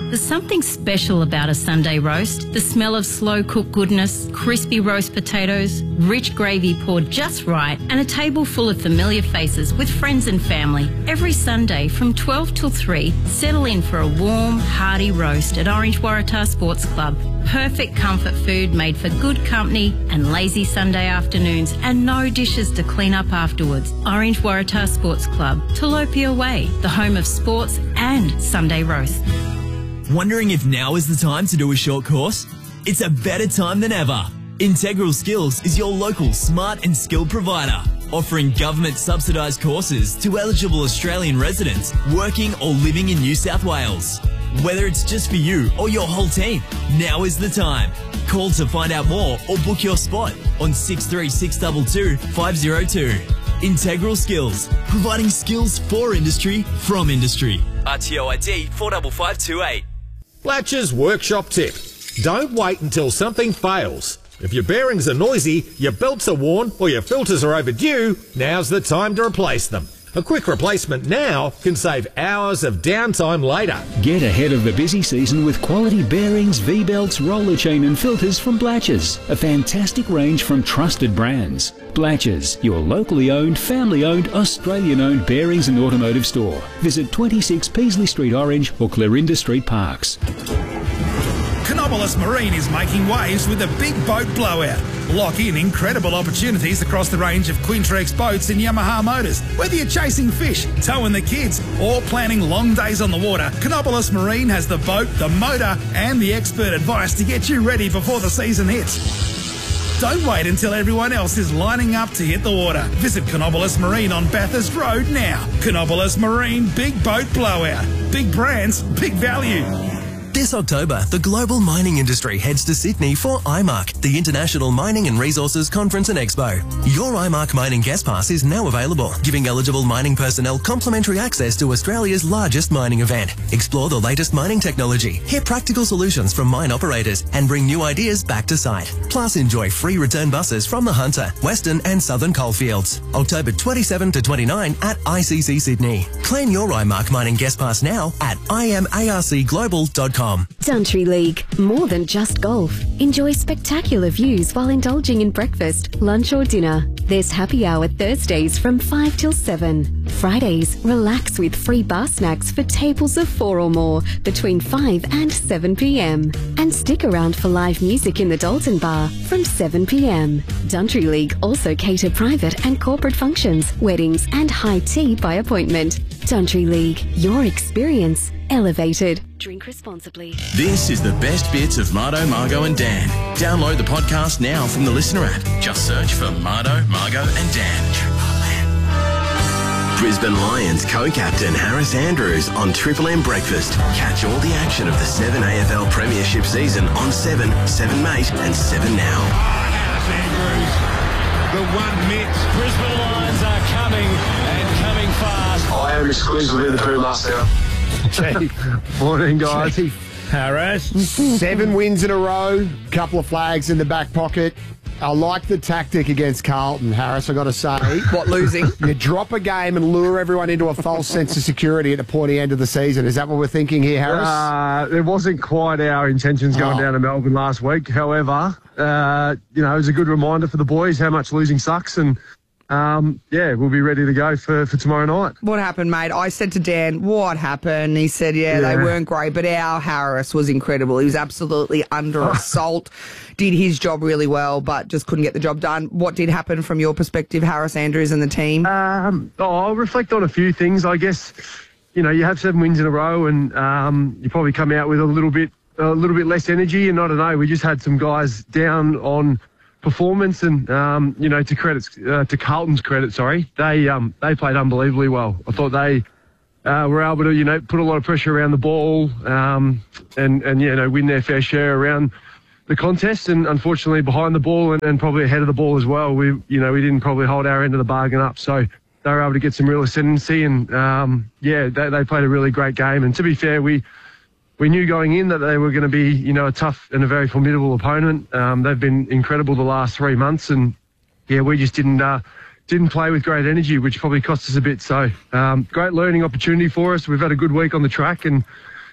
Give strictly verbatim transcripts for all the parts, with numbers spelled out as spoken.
There's something special about a Sunday roast. The smell of slow-cooked goodness, crispy roast potatoes, rich gravy poured just right, and a table full of familiar faces with friends and family. Every Sunday from twelve till three, settle in for a warm, hearty roast at Orange Waratah Sports Club. Perfect comfort food made for good company and lazy Sunday afternoons, and no dishes to clean up afterwards. Orange Waratah Sports Club, Tilapia Way, the home of sports and Sunday roast. Wondering if now is the time to do a short course? It's a better time than ever. Integral Skills is your local smart and skilled provider, offering government subsidised courses to eligible Australian residents working or living in New South Wales. Whether it's just for you or your whole team, now is the time. Call to find out more or book your spot on six three six two two, five zero two. Integral Skills, providing skills for industry from industry. R T O I D four five five two eight. Blatcher's workshop tip. Don't wait until something fails. If your bearings are noisy, your belts are worn, or your filters are overdue, now's the time to replace them. A quick replacement now can save hours of downtime later. Get ahead of the busy season with quality bearings, V-belts, roller chain and filters from Blatcher's. A fantastic range from trusted brands. Blatcher's, your locally owned, family-owned, Australian-owned bearings and automotive store. Visit twenty-six Peasley Street Orange or Clarinda Street Parks. Canobolas Marine is making waves with a big boat blowout. Lock in incredible opportunities across the range of Quintrex boats and Yamaha motors. Whether you're chasing fish, towing the kids, or planning long days on the water, Canobolas Marine has the boat, the motor, and the expert advice to get you ready before the season hits. Don't wait until everyone else is lining up to hit the water. Visit Canobolas Marine on Bathurst Road now. Canobolas Marine Big Boat Blowout. Big brands, big value. This October, the global mining industry heads to Sydney for I M A R C, the International Mining and Resources Conference and Expo. Your I M A R C Mining Guest Pass is now available, giving eligible mining personnel complimentary access to Australia's largest mining event. Explore the latest mining technology, hear practical solutions from mine operators, and bring new ideas back to site. Plus, enjoy free return buses from the Hunter, Western and Southern Coalfields. October twenty-seventh to twenty-ninth at I C C Sydney. Claim your I M A R C Mining Guest Pass now at i m a r c global dot com. Country League, more than just golf. Enjoy spectacular views while indulging in breakfast, lunch or dinner. There's happy hour Thursdays from five till seven. Fridays, relax with free bar snacks for tables of four or more between five and seven p m. And stick around for live music in the Dalton Bar from seven p m. Country League also cater private and corporate functions, weddings and high tea by appointment. Country League, your experience elevated. Drink responsibly. This is the best bits of Mardo, Margo and Dan. Download the podcast now from the Listener app. Just search for Mardo, Margo and Dan. Brisbane Lions co-captain Harris Andrews on Triple M Breakfast. Catch all the action of the seven A F L Premiership season on seven, seven Mate and seven Now. Oh, Harris Andrews, the one mitt. Brisbane Lions are coming and coming fast. I am exclusively the Pooh Master. Morning, guys. Harris. Seven wins in a row, couple of flags in the back pocket. I like the tactic against Carlton, Harris, I got to say. What, losing? You drop a game and lure everyone into a false sense of security at the pointy end of the season. Is that what we're thinking here, Harris? Uh, it wasn't quite our intentions going oh. down to Melbourne last week. However, uh, you know, it was a good reminder for the boys how much losing sucks, and Um, yeah, we'll be ready to go for, for tomorrow night. What happened, mate? I said to Dan, what happened? He said, yeah, yeah, they weren't great, but our Harris was incredible. He was absolutely under assault, did his job really well, but just couldn't get the job done. What did happen from your perspective, Harris Andrews and the team? Um, oh, I'll reflect on a few things. I guess, you know, you have seven wins in a row and um, you probably come out with a little bit a little bit less energy, and I don't know, we just had some guys down on performance, and um, you know, to credit uh, to Carlton's credit, sorry, they um, they played unbelievably well. I thought they uh, were able to, you know, put a lot of pressure around the ball, um, and and you know, win their fair share around the contest. And unfortunately, behind the ball and, and probably ahead of the ball as well, we you know we didn't probably hold our end of the bargain up. So they were able to get some real ascendancy, and um, yeah, they, they played a really great game. And to be fair, we. We knew going in that they were going to be, you know, a tough and a very formidable opponent. Um, they've been incredible the last three months, and yeah, we just didn't uh, didn't play with great energy, which probably cost us a bit. So um, great learning opportunity for us. We've had a good week on the track, and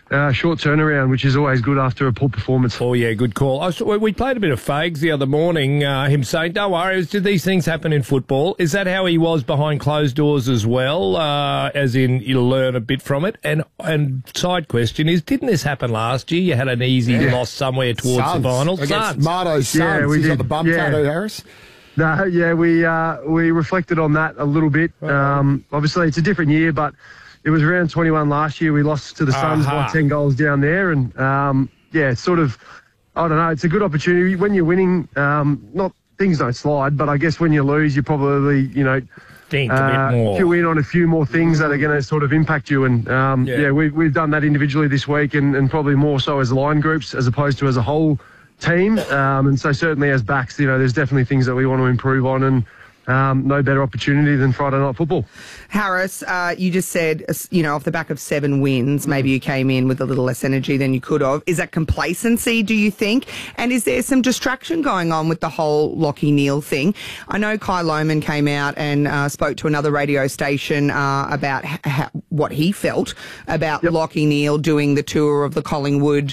uh, short turnaround, which is always good after a poor performance. Oh, yeah, good call. I saw, we played a bit of Fags the other morning, uh, him saying, don't worry, did these things happen in football? Is that how he was behind closed doors as well, uh, as in you'll learn a bit from it? And and side question is, didn't this happen last year? You had an easy Yeah. loss somewhere towards Suns. the final. Against Suns. Marto's Suns. Yeah, we He's got did. the bum Yeah. tattoo, Harris. No, yeah, we uh, we reflected on that a little bit. Um, obviously, it's a different year, but it was around twenty-one last year. We lost to the Suns Aha. by ten goals down there, and um, yeah, it's sort of, I don't know, it's a good opportunity when you're winning. Um, not things don't slide, but I guess when you lose, you probably you know think a uh, bit more. cue in on a few more things that are going to sort of impact you. And um, Yeah. yeah, we, we've done that individually this week, and, and probably more so as line groups as opposed to as a whole team. Um, and so certainly as backs, you know, there's definitely things that we want to improve on, and um, no better opportunity than Friday night football. Harris, uh, you just said, uh, you know, off the back of seven wins, maybe you came in with a little less energy than you could have. Is that complacency, do you think? And is there some distraction going on with the whole Lachie Neale thing? I know Kai Lohmann came out and uh, spoke to another radio station uh, about h- ha- what he felt about Yep. Lachie Neale doing the tour of the Collingwood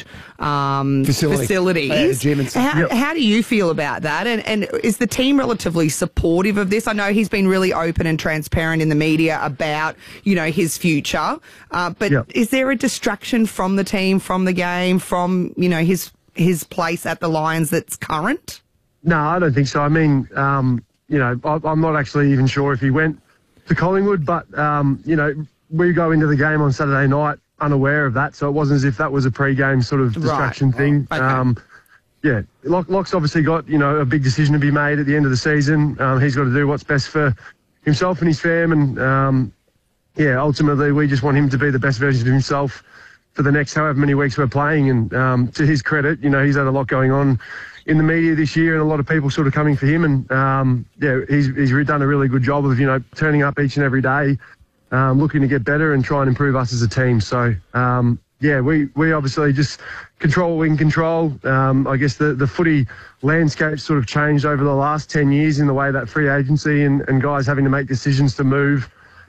um, Facility. facilities. Yeah, the gym and stuff. How, Yep. how do you feel about that? And, and is the team relatively supportive of this? I know he's been really open and transparent in the media about, you know, his future. Uh, but Yep. is there a distraction from the team, from the game, from, you know, his his place at the Lions that's current? No, I don't think so. I mean, um, you know, I, I'm not actually even sure if he went to Collingwood, but, um, you know, we go into the game on Saturday night unaware of that, so it wasn't as if that was a pre-game sort of distraction Right. thing. Okay. Um, yeah, Lock, Lock's obviously got, you know, a big decision to be made at the end of the season. Um, he's got to do what's best for himself and his fam, and, um, yeah, ultimately we just want him to be the best version of himself for the next however many weeks we're playing. And um, to his credit, you know, he's had a lot going on in the media this year, and a lot of people sort of coming for him. And um, yeah, he's he's re- done a really good job of, you know, turning up each and every day, um, looking to get better and try and improve us as a team. So um, yeah, we we obviously just control what we can control. Um, I guess the the footy landscape sort of changed over the last ten years in the way that free agency and, and guys having to make decisions to move.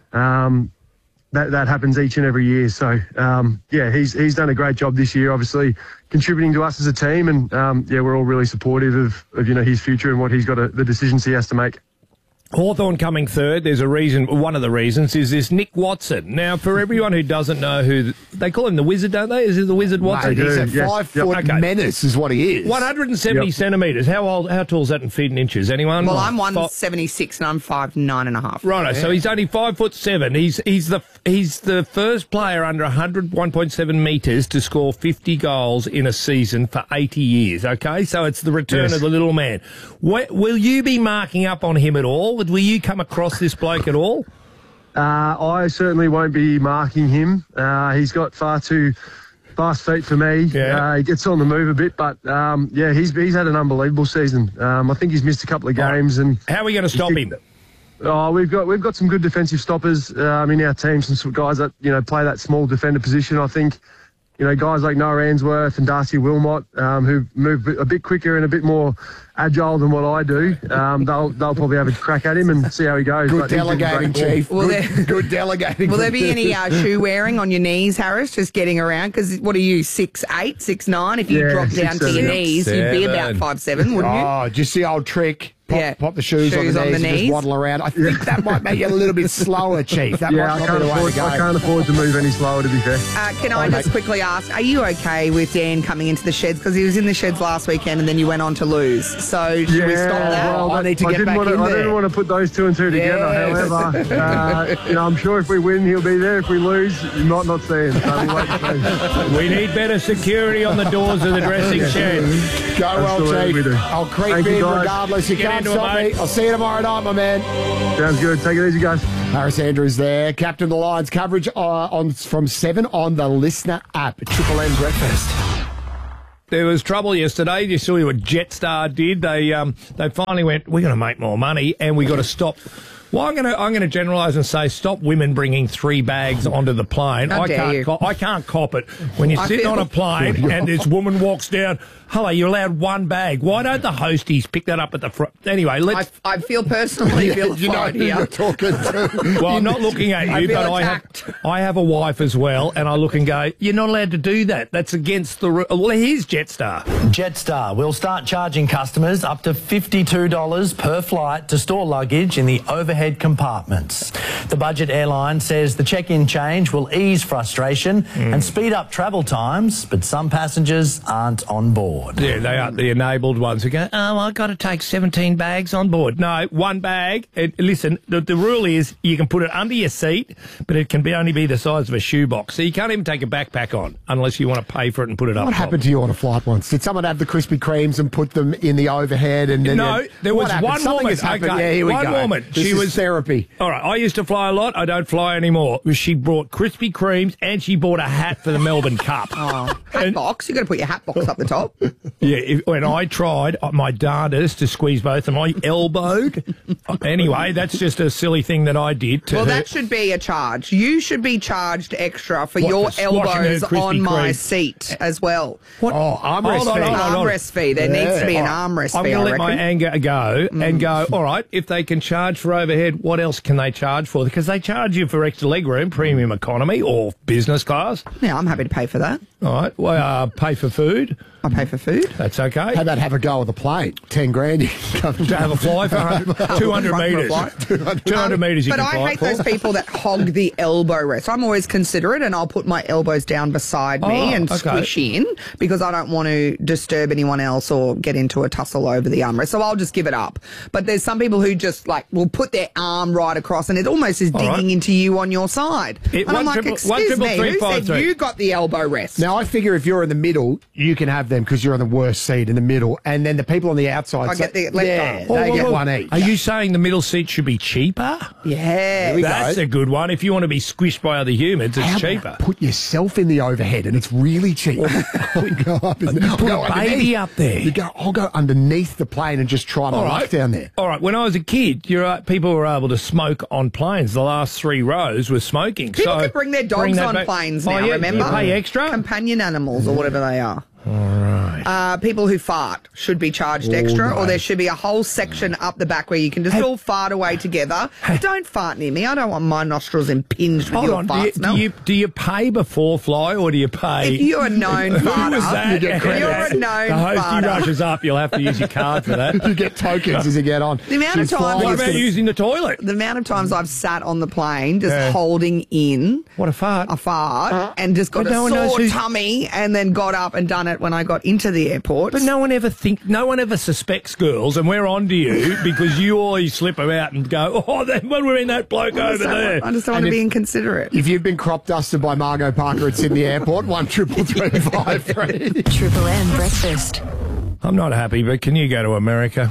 Um, That, that happens each and every year. So, um, yeah, he's he's done a great job this year, obviously contributing to us as a team. And, um, yeah, we're all really supportive of, of, you know, his future and what he's got to, the decisions he has to make. Hawthorn coming third. There's a reason. One of the reasons is this Nick Watson. Now, for everyone who doesn't know who they call him, the Wizard, don't they? Is it the Wizard Watson? Mate, he's a yes. five-foot Yep. Okay. menace is what he is. one hundred seventy Yep. centimetres. How old? How tall is that in feet and inches? Anyone? Well, I'm Fi- one seventy-six and I'm five nine and a half. Righto, so he's only five foot seven. He's he's the he's the first player under one hundred one point seven metres to score fifty goals in a season for eighty years. Okay, so it's the return Yes. of the little man. Wh- will you be marking up on him at all? Will you come across this bloke at all? Uh, I certainly won't be marking him. Uh, he's got far too fast feet for me. Yeah. Uh, he gets on the move a bit, but um, yeah, he's he's had an unbelievable season. Um, I think he's missed a couple of games, and How are we going to stop him? Oh, we've got we've got some good defensive stoppers um, in our team. Some sort of guys that you know play that small defender position. I think you know guys like Noah Answorth and Darcy Wilmot, um, who move a bit quicker and a bit more agile than what I do. Um, they'll they'll probably have a crack at him and see how he goes. Good But he's been delegating, great. Chief. Will good, there- good delegating. Will there be any uh, shoe wearing on your knees, Harris, just getting around? Because what are you, six eight, six nine? If you Yeah, drop six, down to your seven. knees, you'd be about Seven. five seven, wouldn't you? Oh, just the old trick. Pop, Yeah. pop the shoes, Shoes on the on knees the and knees. just waddle around. I think that might make you a little bit slower, Chief. That Yeah, might I not can't, be the way afford, to go. I can't afford to move any slower, to be fair. Uh, can I Oh, just mate. quickly ask, are you okay with Dan coming into the sheds? Because he was in the sheds last weekend and then you went on to lose. So should we stop that? well, I need to I get didn't back want to, in I there. didn't want to put those two and two together. Yes. However, uh, you know, I'm sure if we win, he'll be there. If we lose, you might not see him. So we'll wait and see. We need better security on the doors of the dressing shed. Go well, Absolutely, we Chief. do. I'll creep Thank you, in guys. regardless. You Get can't into it, stop me. mate. I'll see you tomorrow night, my man. Sounds good. Take it easy, guys. Harris Andrews there, captain of the Lions. Coverage uh, on from seven on the Listener app. Triple M Breakfast. There was trouble yesterday. You saw what Jetstar did. They um, they finally went, we're going to make more money and we got to stop Well, I'm going to I'm going to generalise and say stop women bringing three bags onto the plane. How I dare can't you. co- I can't cop it when you're I sitting feel- on a plane and this woman walks down. Hello, you're allowed one bag. Why don't the hosties pick that up at the front? Anyway, let's. I, I feel personally vilified You know who here. you're talking to. Well, I'm not looking at I you, feel but I attacked. have I have a wife as well, and I look and go, you're not allowed to do that. That's against the rule. Well, here's Jetstar. Jetstar will start charging customers up to fifty-two dollars per flight to store luggage in the overhead compartments. The budget airline says the check-in change will ease frustration Mm. and speed up travel times, but some passengers aren't on board. Yeah, they are the enabled ones who go, oh, I've got to take seventeen bags on board. No, one bag. And listen, the, the rule is you can put it under your seat, but it can be only be the size of a shoebox. So you can't even take a backpack on unless you want to pay for it and put it up. What top. happened to you on a flight once? Did someone have the Krispy Kremes and put them in the overhead? And then No, you- there what was happened? one Something woman. has happened. Okay, Yeah, here we one go. woman. This She is was therapy. All right, I used to fly a lot. I don't fly anymore. She brought Krispy Kremes and she bought a hat for the Melbourne Cup. Oh, hat box. You got to put your hat box up the top. Yeah, if, when I tried uh, my darndest to squeeze both of them, I elbowed. Anyway, that's just a silly thing that I did. To Well, her. that should be a charge. You should be charged extra for What, your for squashing her elbows Krispy on my Kreme? seat as well. Oh, armrest Hold on, fee. hold on, hold on. Armrest fee. There Yeah. needs to be an All right, armrest I'm fee, going I to let my reckon. anger go and Mm. go, all right, if they can charge for overhead, what else can they charge for? Because they charge you for extra legroom, premium economy or business class. Yeah, I'm happy to pay for that. All right, well, uh, pay for food. I pay for food. That's okay. How about have a go with the plane? Ten grand. You can come To have a fly for one hundred, two hundred metres. two hundred metres you But can I fly hate for. those people that hog the elbow rest. I'm always considerate and I'll put my elbows down beside me Oh, and okay. squish in because I don't want to disturb anyone else or get into a tussle over the armrest. So I'll just give it up. But there's some people who just like will put their arm right across and it almost is All digging right. into you on your side. It- and I'm one like, triple- excuse one triple me, three who five said three. you got the elbow rest? Now, I figure if you're in the middle, you can have them because you're on the worst seat in the middle. And then the people on the outside, I so- get the left yeah, arm. they Oh, get well, one each. Are you saying the middle seat should be cheaper? Yeah. we go. That's a good one. If you want to be squished by other humans, it's How cheaper. about put yourself in the overhead, and it's really cheap. You go up and You put go a baby underneath. up there. You go. I'll go underneath the plane and just try my All luck right. down there. All right. When I was a kid, you're right, people were able to smoke on planes. The last three rows were smoking. People so can bring their dogs that on back- planes Oh, now, yeah? remember? You pay extra? Companion animals or whatever they are. All right. Uh, people who fart should be charged extra, All or there right. should be a whole section up the back where you can just all fart away together. Don't fart near me. I don't want my nostrils impinged with Hold your on. Do fart you, smell. do you do you pay before fly or do you pay? If you're a known Who farter, was that? you get credit. You're a known The hostie farter. rushes up. You'll have to use your card for that. You get tokens as you get on. The amount of She's times- flying What us about to- using the toilet? The amount of times I've sat on the plane just Yeah. holding in What a fart! a fart and just got But a no one knows sore who's- tummy and then got up and done it when I got into the airport. But no one ever think, no one ever suspects girls, and we're on to you because you always slip them out and go, oh, then when we're in that bloke I over just don't- there. I just don't want And to be if- inconsiderate. If you've been crop dusted by Margot Parker at Sydney Airport, one triple three five three. Triple M breakfast. I'm not happy, but can you go to America?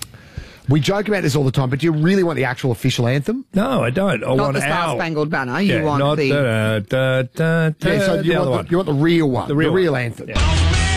We joke about this all the time, but do you really want the actual official anthem? No, I don't. I Not want the Star our. Spangled Banner. You Yeah, want not the. da, da, da, da, Yeah, so the you other want one. the, you want the real one, The real one. anthem. Yeah.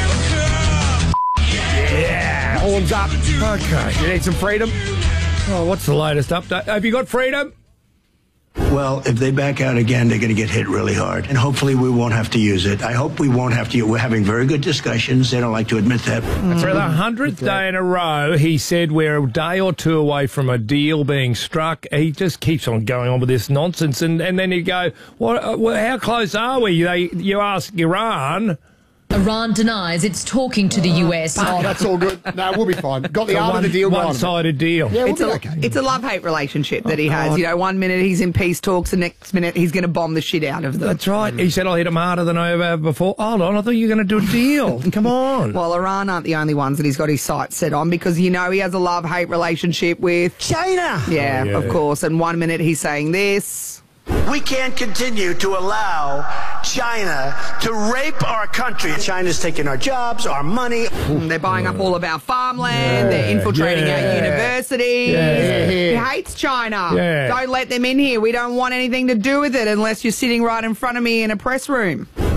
Yeah, horns up. Okay. You need some freedom? Oh, what's the latest update? Have you got freedom? Well, if they back out again, they're going to get hit really hard. And hopefully we won't have to use it. I hope we won't have to. We're having very good discussions. They don't like to admit that. For the hundredth day in a row, he said we're a day or two away from a deal being struck. He just keeps on going on with this nonsense. And, and then you go, what, uh, well, how close are we? They, you ask Iran. Iran denies it's talking to the U S. Oh, that's all good. No, we'll be fine. Got the It's a arm of the one- deal. right on it. one-sided deal. Yeah, we'll It's be a, okay. it's a love-hate relationship that he Oh, has. God. You know, one minute he's in peace talks, the next minute he's going to bomb the shit out of them. That's right. He said I'll hit him harder than I ever have before. Hold on, I thought you were going to do a deal. Come on. Well, Iran aren't the only ones that he's got his sights set on because, you know, he has a love-hate relationship with China. Yeah, Oh, yeah. of course. And one minute he's saying this. We can't continue to allow China to rape our country. China's taking our jobs, our money. Mm, They're buying up all of our farmland. They're infiltrating yeah. our universities. Yeah. He hates China. Yeah. Don't let them in here. We don't want anything to do with it unless you're sitting right in front of me in a press room.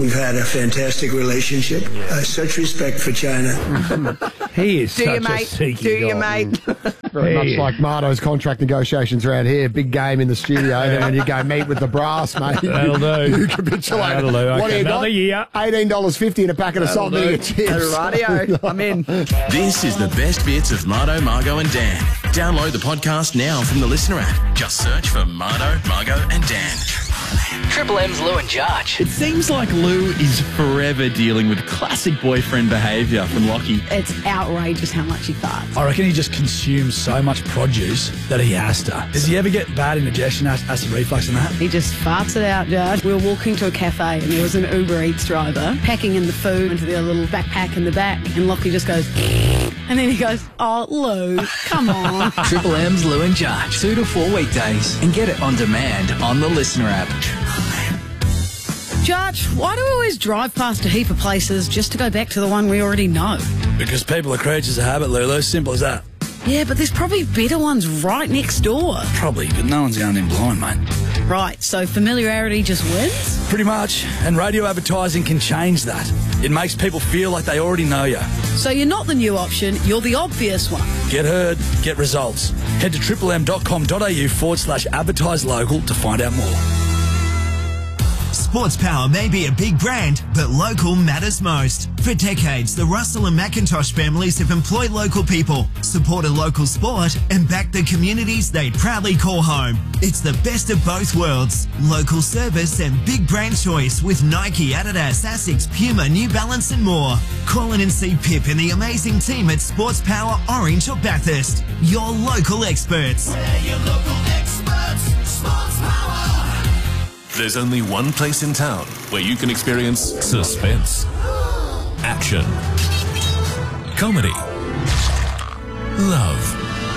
We've had a fantastic relationship. Uh, such respect for China. He is Do such you, mate? a sneaky Do you, guy. mate? Very much Hey. like Mardo's contract negotiations around here. Big game in the studio. Then when you go meet with the brass, mate. That'll do. You capitulate. That'll do. What Okay, do you another got? year. eighteen dollars fifty and a packet of salt and vinegar chips. Radio, I'm in. This is the best bits of Mardo, Margo and Dan. Download the podcast now from the Listener app. Just search for Mardo, Margo and Dan. Triple M's Lou and Judge. It seems like Lou is forever dealing with classic boyfriend behaviour from Lockie. It's outrageous how much he farts. I reckon he just consumes so much produce that he has to. Does he ever get bad indigestion, acid acid reflux and that? He just farts it out, Judge. We were walking to a cafe and there was an Uber Eats driver packing in the food into their little backpack in the back, and Lockie just goes, and then he goes, "Oh, Lou, come on." Triple M's Lou and Judge. Two to four weekdays. And get it on demand on the Listener app. Judge, why do we always drive past a heap of places just to go back to the one we already know? Because people are creatures of habit, Lulu. Simple as that. Yeah, but there's probably better ones right next door. Probably, but no one's going in blind, mate. Right, so familiarity just wins? Pretty much. And radio advertising can change that. It makes people feel like they already know you. So you're not the new option, you're the obvious one. Get heard, get results. Head to triplem.com.au forward slash advertise local to find out more. Sports Power may be a big brand, but local matters most. For decades, the Russell and McIntosh families have employed local people, supported local sport, and backed the communities they proudly call home. It's the best of both worlds. Local service and big brand choice with Nike, Adidas, Asics, Puma, New Balance and more. Call in and see Pip and the amazing team at Sports Power, Orange or Bathurst. Your local experts. We're your local experts, Sports Power. There's only one place in town where you can experience suspense, action, comedy, love.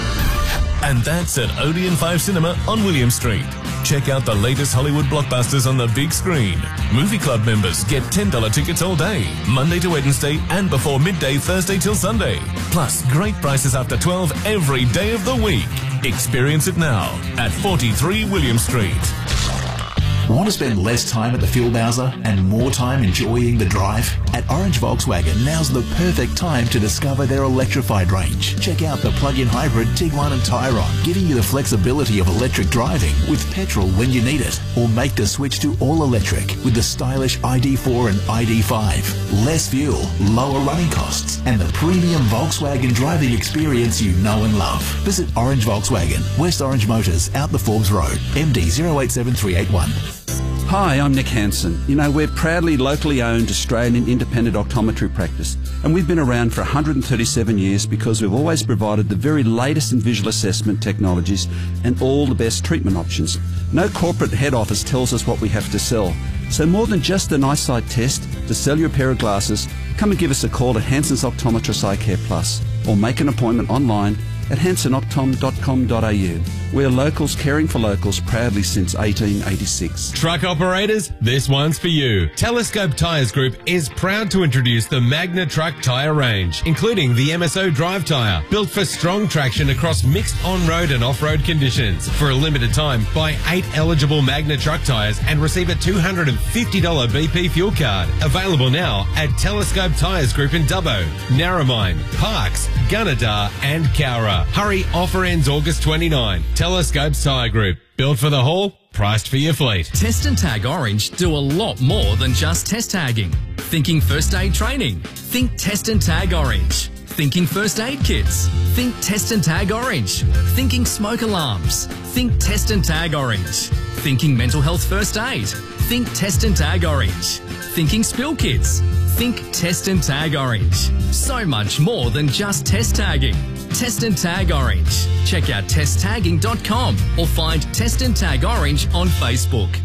And that's at Odeon five Cinema on William Street. Check out the latest Hollywood blockbusters on the big screen. Movie Club members get ten dollars tickets all day, Monday to Wednesday and before midday Thursday till Sunday. Plus great prices after twelve every day of the week. Experience it now at forty-three William Street. Want to spend less time at the fuel bowser and more time enjoying the drive? At Orange Volkswagen, now's the perfect time to discover their electrified range. Check out the plug-in hybrid Tiguan and Tyron, giving you the flexibility of electric driving with petrol when you need it. Or make the switch to all-electric with the stylish I D four and I D five. Less fuel, lower running costs, and the premium Volkswagen driving experience you know and love. Visit Orange Volkswagen, West Orange Motors, out the Forbes Road, M D zero eight seven three eight one. Hi, I'm Nick Hansen. You know, we're proudly locally owned Australian independent optometry practice, and we've been around for one hundred thirty-seven years because we've always provided the very latest in visual assessment technologies and all the best treatment options. No corporate head office tells us what we have to sell. So more than just an eyesight test, to sell you a pair of glasses, come and give us a call at Hansen's Optometrist Eye Care Plus, or make an appointment online at hansen optom dot com dot a u. We're locals caring for locals proudly since eighteen eighty-six. Truck operators, this one's for you. Telescope Tyres Group is proud to introduce the Magna Truck tyre range, including the M S O Drive tyre, built for strong traction across mixed on-road and off-road conditions. For a limited time, buy eight eligible Magna Truck tyres and receive a two hundred fifty dollars B P fuel card. Available now at Telescope Tyres Group in Dubbo, Narromine, Parkes, Gunnedah and Cowra. Hurry, offer ends August twenty-ninth. Telescope Tyre Group. Built for the haul, priced for your fleet. Test and Tag Orange do a lot more than just test tagging. Thinking first aid training? Think Test and Tag Orange. Thinking first aid kits? Think Test and Tag Orange. Thinking smoke alarms? Think Test and Tag Orange. Thinking mental health first aid? Think Test and Tag Orange. Thinking spill kits? Think Test and Tag Orange. So much more than just test tagging. Test and Tag Orange. Check out test tagging dot com or find Test and Tag Orange on Facebook.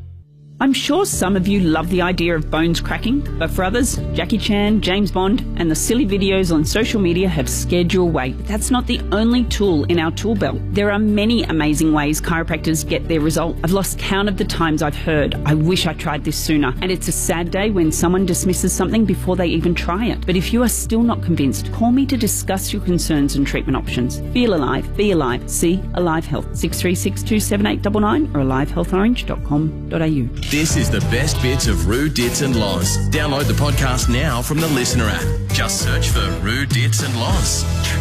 I'm sure some of you love the idea of bones cracking, but for others, Jackie Chan, James Bond, and the silly videos on social media have scared you away. But that's not the only tool in our tool belt. There are many amazing ways chiropractors get their result. I've lost count of the times I've heard, "I wish I tried this sooner." And it's a sad day when someone dismisses something before they even try it. But if you are still not convinced, call me to discuss your concerns and treatment options. Feel alive, be alive, see Alive Health, six three six, two seven eight nine nine or alive health orange dot com dot a u. This is the best bits of Roo, Dits and Loz. Download the podcast now from the Listener app. Just search for Roo, Dits and Loz.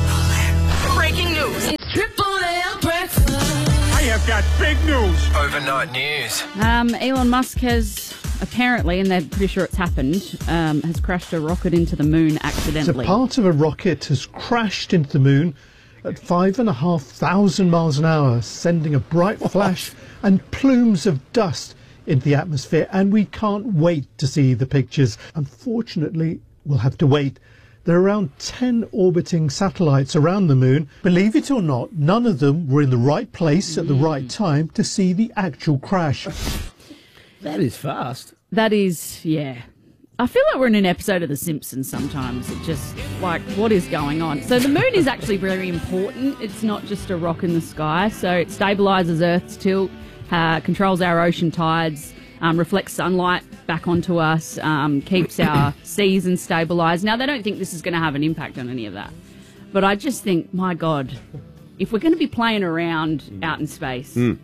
Breaking news. Triple M breakfast. I have got big news. Overnight news. Um, Elon Musk has apparently, and they're pretty sure it's happened, um, has crashed a rocket into the moon accidentally. So part of a rocket has crashed into the moon at five and a half thousand miles an hour, sending a bright flash and plumes of dust into the atmosphere, and we can't wait to see the pictures. Unfortunately, we'll have to wait. There are around ten orbiting satellites around the moon. Believe it or not, none of them were in the right place at the right time to see the actual crash. That is fast. That is, yeah. I feel like we're in an episode of The Simpsons sometimes. It just, like, what is going on? So the moon is actually very important. It's not just a rock in the sky. So it stabilises Earth's tilt, uh, controls our ocean tides, um, reflects sunlight back onto us, um, keeps our seasons stabilised. Now, they don't think this is going to have an impact on any of that. But I just think, my God, if we're going to be playing around out in space... Mm.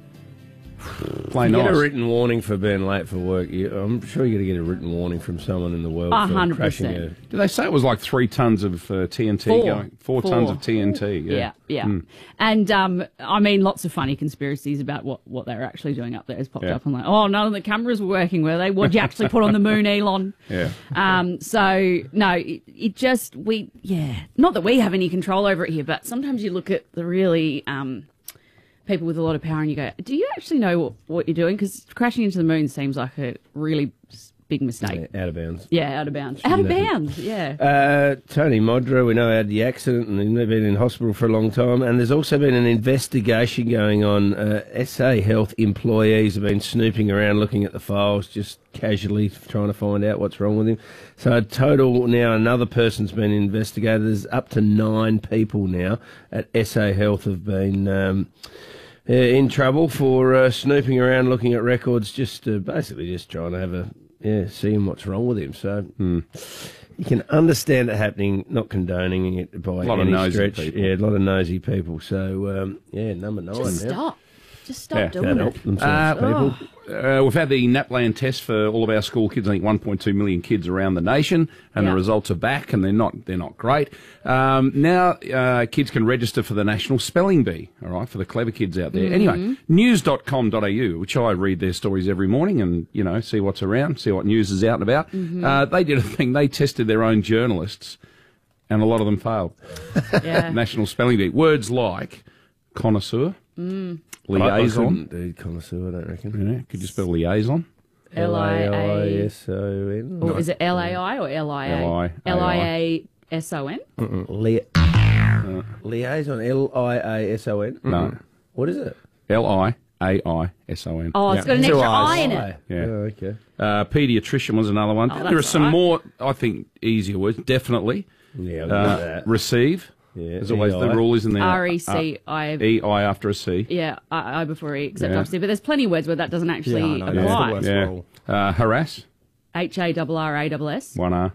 Play you nice. get a written warning for being late for work. You, I'm sure you're going to get a written warning from someone in the world one for hundred crashing percent. a... Did they say it was like three tons of uh, T N T Four. going? Four, Four. tons of T N T. Yeah, Yeah, yeah. Mm. And, um, I mean, lots of funny conspiracies about what, what they were actually doing up there has popped Yeah. up. I'm like, oh, none of the cameras were working, were they? What'd you actually put on the moon, Elon? Yeah. Um, so, no, it, it just, we, yeah, not that we have any control over it here, but sometimes you look at the really... Um, people with a lot of power and you go, do you actually know what, what you're doing? Because crashing into the moon seems like a really big mistake. Yeah, out of bounds. Yeah, out of bounds. Out of bounds, yeah. Uh, Tony Modra, we know, had the accident and he's been in hospital for a long time. And there's also been an investigation going on. Uh, S A Health employees have been snooping around looking at the files, just casually trying to find out what's wrong with him. So a total now, another person's been investigated. There's up to nine people now at S A Health have been... Um, Uh, in trouble for uh, snooping around, looking at records, just uh, basically just trying to have a yeah, seeing what's wrong with him. So mm. you can understand it happening, not condoning it by A lot of any nosy stretch. people. Yeah, a lot of nosy people. So um, yeah, number nine. Just now. stop. Just stop Yeah. doing Can't it. help themselves, people. Uh, we've had the NAPLAN test for all of our school kids. I think one point two million kids around the nation, and Yeah. the results are back, and they're not they're not great. Um, now uh, kids can register for the National Spelling Bee. All right, for the clever kids out there. Mhm. Anyway, news dot com dot a u, which I read their stories every morning, and you know see what's around, see what news is out and about. Mhm. Uh, they did a thing. They tested their own journalists, and a lot of them failed. Yeah. National Spelling Bee. Words like connoisseur. Mm. Liaison. I, I couldn't do connoisseur, I don't reckon. Yeah, could you spell liaison? L I A S O N. Or is it L A I or L I A? L I A I. L I A S O N? Lia- liaison, L I A S O N? No. What is it? L I A I S O N. Oh, it's got an Two extra I's. I in it. Yeah. Oh, okay. Uh, paediatrician was another one. Oh, there are that's some all right. more, I think, easier words. Definitely. Yeah, I'll Uh, do that. receive. Yeah, There's always E the I. rule, isn't there? R E C I. Uh, E I after a C. Yeah, I, I before E, except Yeah. after C. But there's plenty of words where that doesn't actually Yeah, I know. apply. Yeah. Yeah. Uh, harass. H A R R A S S. One R.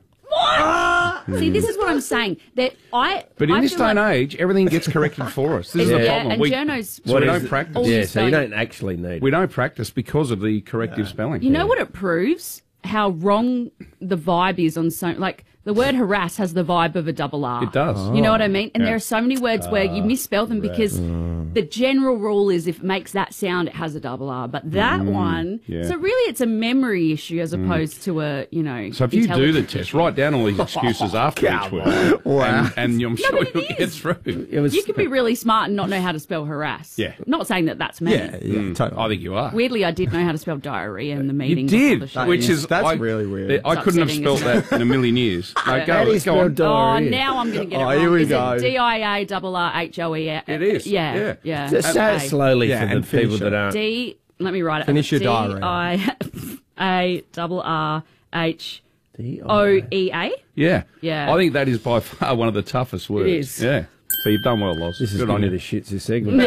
See, this is what I'm saying. That I. But in I this feel day and like- age, everything gets corrected for us. This is Yeah, the problem. and we, journos- so What we is don't it? practice. All Yeah, this so you spelling. don't actually need We it. don't practice because of the corrective spelling. You know what it proves? How wrong the vibe is on so like the word harass has the vibe of a double R. It does. You know what I mean? And Yeah. there are so many words where you misspell them because the general rule is if it makes that sound, it has a double R. But that one, yeah. so really it's a memory issue as opposed to a, you know. So if you do the intelligence test, issue. write down all these excuses after each word, Wow. and, and I'm sure but it you'll get is. through. It was, You can be really smart and not know how to spell harass. Yeah. Not saying that that's me. Yeah, yeah, Mm, totally. I think you are. Weirdly, I did know how to spell diarrhea in the You meeting. before did, the show. which is That's I, really weird. I It's couldn't have upsetting, spelled isn't that in a million years. No, Yeah. go, How do you go spell on. diarrhea? Oh, now I'm going to get it Oh, wrong. here we is go. it D I A R R H O E? It is, Yeah, yeah. yeah. Just say it Okay. slowly Yeah, for the and finish people it. that aren't. D. Let me write it. Finish your D diarrhea. I A R R H D I O E A. Yeah, Yeah. I think that is by far one of the toughest words. is. Yeah, so you've done well, Loz. This is Good going on to you. the shits this segment.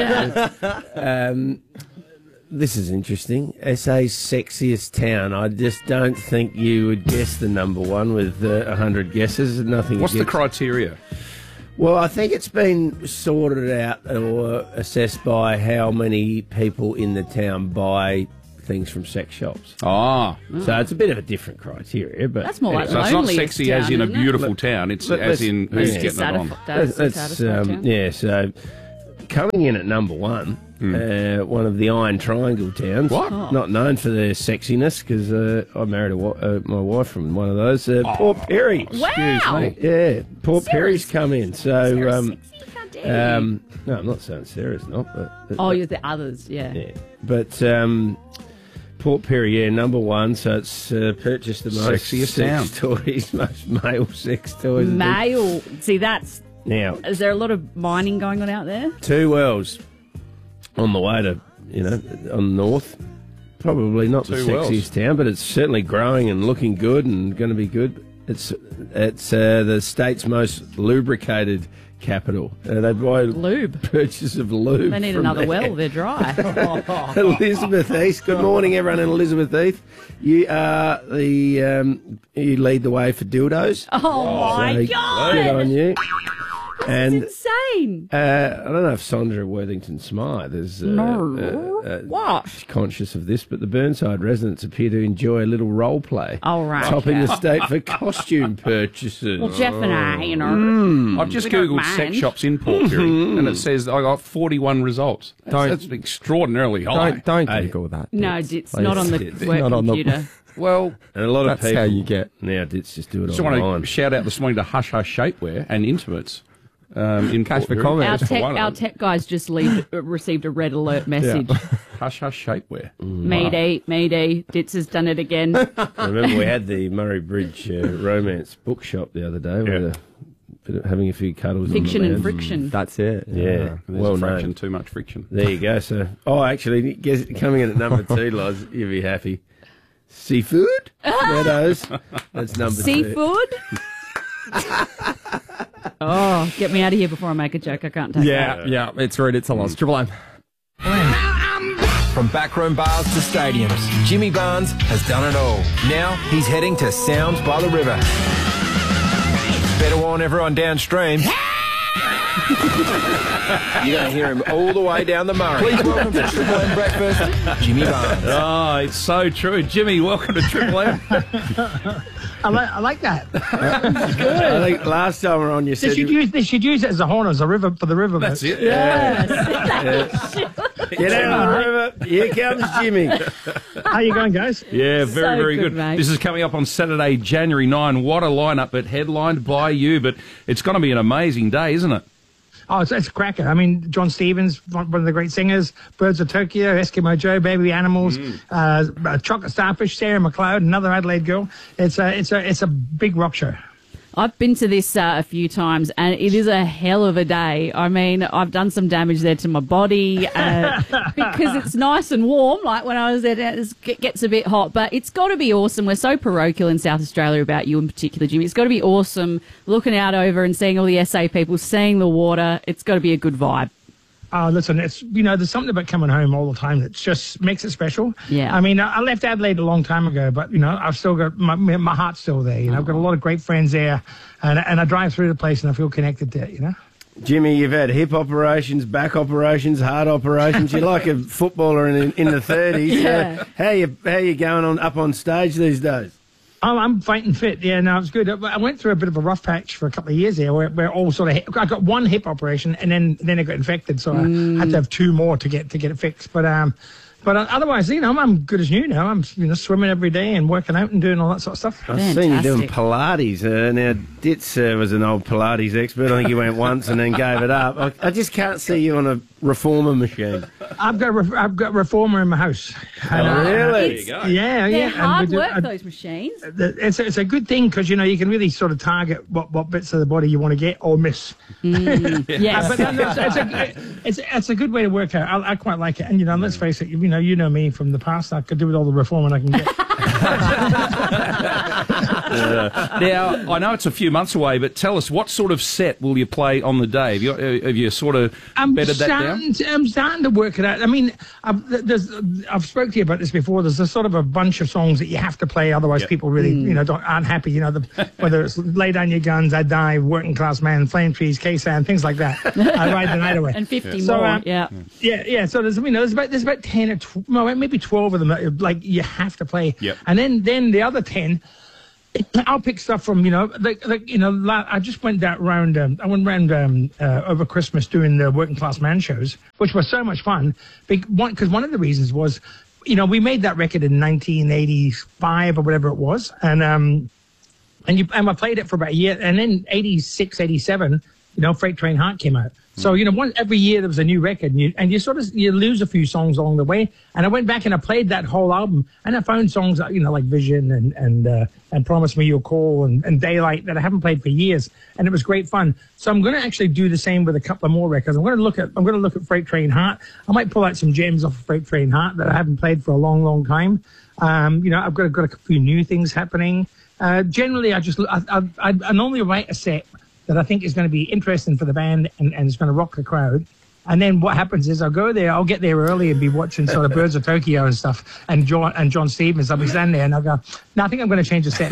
um, this is interesting. S A's sexiest town. I just don't think you would guess the number one with uh, one hundred guesses. Nothing. What's the against- criteria? Well, I think it's been sorted out or assessed by how many people in the town buy things from sex shops. Ah. So it's a bit of a different criteria, but That's more like So it's not loneliest sexy as town, in a isn't it? beautiful town. It's Let- as let's- in who's yeah. getting it on. That's That's, satisfied um, town. yeah, so coming in at number one, uh, one of the Iron Triangle towns. What? Oh. Not known for their sexiness, because uh, I married a, wa- uh, my wife from one of those. Uh, Port Perry. Wow. Me. Yeah, Port Sarah's- Perry's come in. So, Sarah's um, sexy, how dare you. um, no, I'm not saying Sarah's not, but. but Oh, you're the others, yeah. yeah. But um, Port Perry, yeah, number one. So it's uh, purchased the most Sexiest sex toys, most male sex toys. Male. See, that's. Now, Is there a lot of mining going on out there? two wells on the way to, you know, on the north. Probably not the Two sexiest wells. town, but it's certainly growing and looking good and going to be good. It's it's uh, the state's most lubricated capital. Uh, they buy Lube. purchase of lube. They need from another there. well. They're dry. Elizabeth East. Good morning, everyone in Elizabeth East. You are the um, you lead the way for dildos. Oh, my So, God. Good on you. And Insane. uh, I don't know if Sandra Worthington Smythe is uh, No. uh, uh, What? conscious of this, but the Burnside residents appear to enjoy a little role play, Oh, right. topping the state for costume purchases. Well, Jeff and I, you know. Mm. I've just We don't googled mind. sex shops in Port Perry, and it says I got forty-one results. That's, Don't- that's extraordinarily high. Don't, don't Hey. Google that. No, Ditz, it's please. not on the It's work not on the- computer. Well, And a lot of That's people how you get. now. Dits just do it just want online. to shout out this morning to Hush Hush Shapewear and Intimates. Um, in Cash Port for Perry. comment. Our For tech, one of our them. tech guys just leave, uh, received a red alert message. Hush Hush Shapewear. Mayday, Mayday, Ditz has done it again. I remember we had the Murray Bridge uh, romance bookshop the other day. We were bit of- having a few cuddles. Fiction on the and lounge. friction. That's it. Yeah, There's well a fraction, known. too much friction. There you go. So, oh, actually, guess, coming in at number two, Loz, you'll be happy. Seafood? Meadows. That's number two. Seafood? Oh, get me out of here before I make a joke. I can't take Yeah, that. yeah, it's rude. It's a loss. Triple M. From backroom bars to stadiums, Jimmy Barnes has done it all. Now he's heading to Sounds by the River. Better warn everyone downstream. You're going to hear him all the way down the Murray. Please welcome to Triple M Breakfast, Jimmy Barnes. Oh, it's so true. Jimmy, welcome to Triple M. I like, I like that. I think last time we were on, you They said should you, use they should use it as a horn as a river for the river. That's it. Yes. get out of the river. Here comes Jimmy. How you going, guys? Yeah, very, So very good, good. mate. This is coming up on Saturday, January ninth. What a lineup, but headlined by you. But it's going to be an amazing day, isn't it? Oh, it's, it's a cracker. I mean, John Stevens, one one of the great singers, Birds of Tokyo, Eskimo Joe, Baby Animals, uh, uh, Chocolate Starfish, Sarah McLeod, another Adelaide girl. It's a, it's a, it's a big rock show. I've been to this uh, a few times, and it is a hell of a day. I mean, I've done some damage there to my body uh, because it's nice and warm. Like when I was there, it gets a bit hot, but it's got to be awesome. We're so parochial in South Australia about you in particular, Jimmy. It's got to be awesome looking out over and seeing all the S A people, seeing the water. It's got to be a good vibe. Oh, listen, it's, you know, there's something about coming home all the time that just makes it special. Yeah. I mean, I I left Adelaide a long time ago, but, you know, I've still got, my, my heart's still there. You know, I've got a lot of great friends there, and, and I drive through the place and I feel connected to it, you know? Jimmy, you've had hip operations, back operations, heart operations. You're like a footballer in, in the thirties. Yeah. So how you how you going on up on stage these days? Oh, I'm fighting fit. Yeah, no, it's good. I went through a bit of a rough patch for a couple of years there where, where all sort of, I got one hip operation and then, then it got infected. So Mm. I had to have two more to get, to get it fixed. But, um, but otherwise, you know, I'm, I'm good as new now. I'm, you know, swimming every day and working out and doing all that sort of stuff. I've seen you doing Pilates. Uh, now, Ditz uh, was an old Pilates expert. I think he went once and then gave it up. I, I just can't see you on a reformer machine. I've got, re- I've got reformer in my house. And, Oh, really? There you go. Yeah, They're yeah. and hard we do- work, I- those machines. It's a, it's a good thing because, you know, you can really sort of target what, what bits of the body you want to get or miss. Mm, yes. Uh, but no, no, it's, it's, a, it's, it's a good way to work out. I, I quite like it. And, you know, let's face it, you know, you know me from the past. I could do with all the reforming I can get. Uh, now, I know it's a few months away, but tell us, what sort of set will you play on the day? Have you, uh, have you sort of I'm bedded that starting down? To, I'm starting to work it out. I mean, I've, there's, I've spoken to you about this before. There's a sort of a bunch of songs that you have to play, otherwise Yep. people really, Mm. you know, don't, aren't happy. You know, the, whether it's Lay Down Your Guns, I Die, Working Class Man, Flame Trees, K-San, things like that. I Ride the Night Away. And fifty So, more, um, yeah. Yeah, yeah. So there's, you know, there's about there's about ten or tw- no, maybe twelve of them that like you have to play. Yep. And then then the other ten, I'll pick stuff from, you know, like, like you know, la- I just went that round. Um, I went round um, uh, over Christmas doing the Working Class Man shows, which was so much fun. Because one, 'cause one of the reasons was, you know, we made that record in nineteen eighty-five or whatever it was, and um, and you and I played it for about a year, and then eighty-six, eighty-seven, you know, Freight Train Heart came out. So, you know, one, every year there was a new record, and you, and you sort of, you lose a few songs along the way. And I went back and I played that whole album, and I found songs, you know, like Vision and, and, uh, and Promise Me You'll Call and, and Daylight that I haven't played for years. And it was great fun. So I'm going to actually do the same with a couple of more records. I'm going to look at, I'm going to look at Freight Train Heart. I might pull out some gems off of Freight Train Heart that I haven't played for a long, long time. Um, you know, I've got, got a few new things happening. Uh, generally, I just, I, I, I, I normally write a set that I think is going to be interesting for the band and, and it's going to rock the crowd. And then what happens is I'll go there, I'll get there early and be watching sort of Birds of Tokyo and stuff, and John and John Stevens. I'll be standing there and I'll go, no, I think I'm going to change the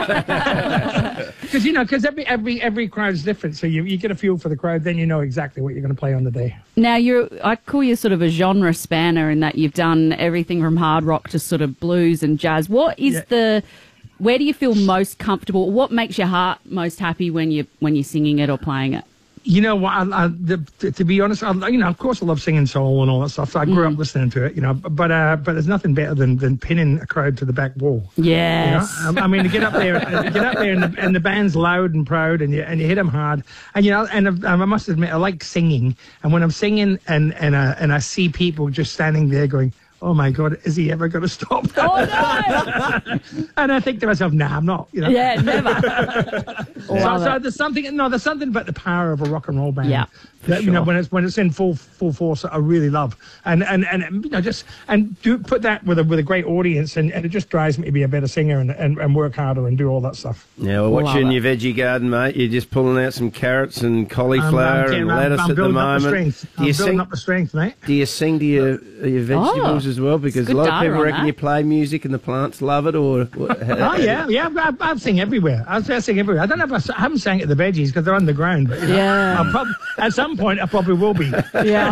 set. Because, you know, because every, every, every crowd's different. So you, you get a feel for the crowd, then you know exactly what you're going to play on the day. Now, you're, I call you sort of a genre spanner in that you've done everything from hard rock to sort of blues and jazz. What is Yeah. the... Where do you feel most comfortable? What makes your heart most happy when you when you're singing it or playing it? You know what? I, I, the, to, to be honest, I, you know, of course, I love singing soul and all that stuff. So I grew Mm. up listening to it, you know. But uh, but there's nothing better than, than pinning a crowd to the back wall. Yes. You know? I, I mean, to get up there, to get up there, and the, and the band's loud and proud, and you and you hit them hard. And you know, and I, I must admit, I like singing. And when I'm singing, and and I, and I see people just standing there going, oh my God, is he ever going to stop? Oh no! And I think to myself, nah, I'm not. You know? Yeah, never. So, Love so it. there's something. No, there's something about the power of a rock and roll band. Yeah, that, you know, sure. when it's when it's in full full force, I really love. And and and you know, just and do put that with a with a great audience, and, and it just drives me to be a better singer and, and, and work harder and do all that stuff. Yeah, well, what's Love you in it. your veggie garden, mate? You're just pulling out some carrots and cauliflower I'm, I'm and getting- I'm- lettuce I'm at the building up moment. strength. Do I'm you building sing? up the strength, mate. Do you sing to your your vegetables Oh, as well? Because a good lot of data people on reckon that. you play music and the plants love it, or. what- Oh yeah, yeah. I, I sing everywhere. I, I sing everywhere. I don't know if I, s- I haven't sang at the veggies because they're underground. But you know, Yeah. I'll prob- at some point, I probably will be. Yeah.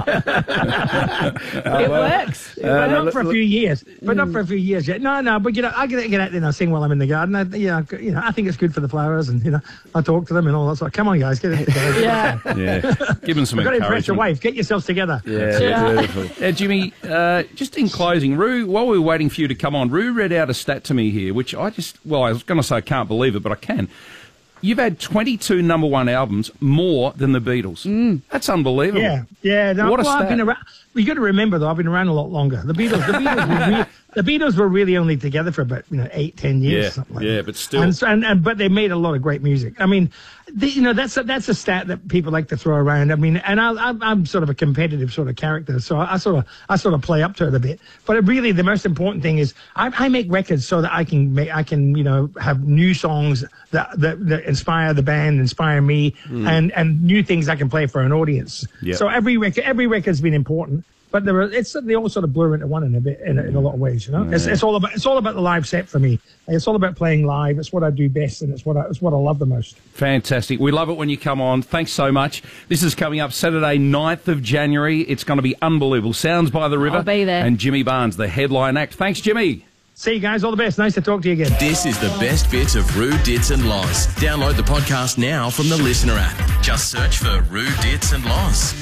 Oh, It well, works. but uh, not look- for a look- few years. But not for a few years yet. No, no. But you know, I get get out there and I sing while I'm in the garden. I, you know, you know, I think it's good for the flowers, and you know, I talk to them and all that sort. Come on, guys, get it together. Yeah. Yeah. Give them some You've got to impress your encouragement. wife. Get yourselves together. Yeah, Yeah. beautiful. Uh, Jimmy, uh, just in closing, Roo, while we were waiting for you to come on, Roo read out a stat to me here, which I just, well, I was going to say I can't believe it, but I can. You've had twenty-two number one albums, more than the Beatles. Mm. That's unbelievable. Yeah, yeah. No, What a well, I've stat. been around. You got to remember though, I've been around a lot longer. The Beatles, the Beatles, were re- the Beatles were really only together for about you know eight, ten years, Yeah, something like yeah, that. but still. And, so- and, and but they made a lot of great music. I mean, the, you know, that's a, that's a stat that people like to throw around. I mean, and I, I, I'm sort of a competitive sort of character, so I, I sort of I sort of play up to it a bit. But it really, the most important thing is I, I make records so that I can make I can you know have new songs that that, that inspire the band, inspire me, Mm. and and new things I can play for an audience. Yep. So every record every record's been important. But there are, it's they all sort of blur into one in a bit in a, in a lot of ways, you know. It's, it's all about it's all about the live set for me. It's all about playing live. It's what I do best, and it's what I, it's what I love the most. Fantastic. We love it when you come on. Thanks so much. This is coming up Saturday, ninth of January. It's going to be unbelievable. Sounds by the River. I'll be there. And Jimmy Barnes, the headline act. Thanks, Jimmy. See you guys, all the best. Nice to talk to you again. This is the best bits of Roo, Dits and Loz. Download the podcast now from the Listener app. Just search for Roo, Dits and Loz.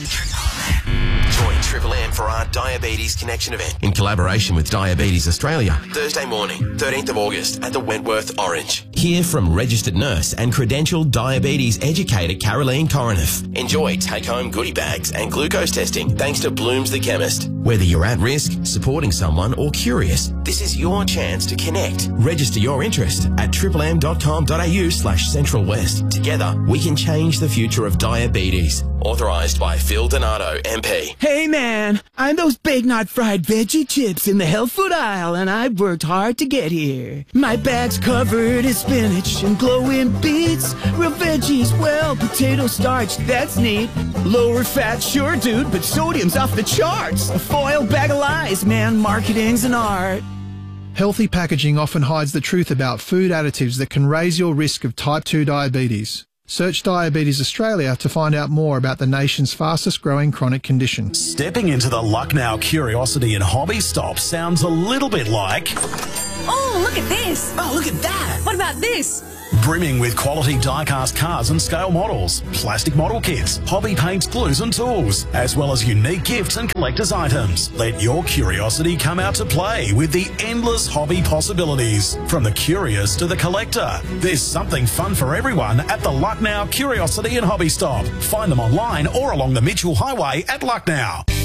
Join Triple M for our Diabetes Connection event in collaboration with Diabetes Australia. Thursday morning, thirteenth of August at the Wentworth Orange. Hear from registered nurse and credentialed diabetes educator Caroline Coroneff. Enjoy take-home goodie bags and glucose testing thanks to Bloom's the Chemist. Whether you're at risk, supporting someone or curious, this is your chance to connect. Register your interest at triple m dot com dot a u slash central west. Together, we can change the future of diabetes. Authorised by Phil Donato, M P. Hey man, man. I'm those bake-not fried veggie chips in the health food aisle, and I've worked hard to get here. My bag's covered in spinach and glowing beets. Real veggies, well, potato starch, that's neat. Lower fat, sure, dude, but sodium's off the charts. A foil bag of lies, man, marketing's an art. Healthy packaging often hides the truth about food additives that can raise your risk of type two diabetes. Search Diabetes Australia to find out more about the nation's fastest growing chronic condition. Stepping into the Lucknow Curiosity and Hobby Stop sounds a little bit like... Oh, look at this. Oh, look at that. What about this? Brimming with quality die-cast cars and scale models, plastic model kits, hobby paints, glues and tools, as well as unique gifts and collector's items. Let your curiosity come out to play with the endless hobby possibilities. From the curious to the collector, there's something fun for everyone at the Lucknow Curiosity and Hobby Stop. Find them online or along the Mitchell Highway at Lucknow.